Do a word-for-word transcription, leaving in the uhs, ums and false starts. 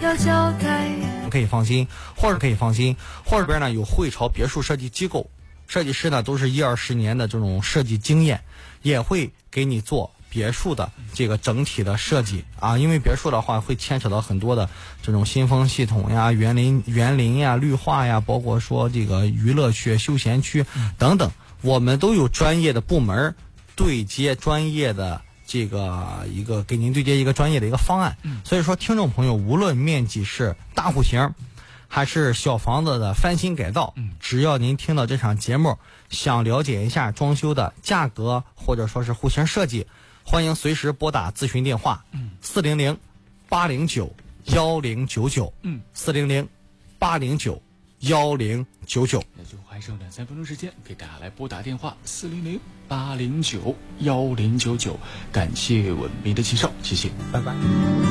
要交代。 可以放心，或者可以放心，或者这边呢有汇潮别墅设计机构，设计师呢都是一二十年的这种设计经验，也会给你做别墅的这个整体的设计啊。因为别墅的话会牵扯到很多的这种新风系统呀、园林、园林呀、绿化呀，包括说这个娱乐区、休闲区等等，我们都有专业的部门对接专业的。这个一个给您对接一个专业的一个方案，所以说听众朋友，无论面积是大户型，还是小房子的翻新改造，只要您听到这场节目，想了解一下装修的价格或者说是户型设计，欢迎随时拨打咨询电话，四零零八零九幺零九九，嗯，四零零八零九幺零九九。 那就还剩两三分钟时间，给大家来拨打电话四零零八零九幺零九九，感谢文明的介绍，谢谢， 拜拜。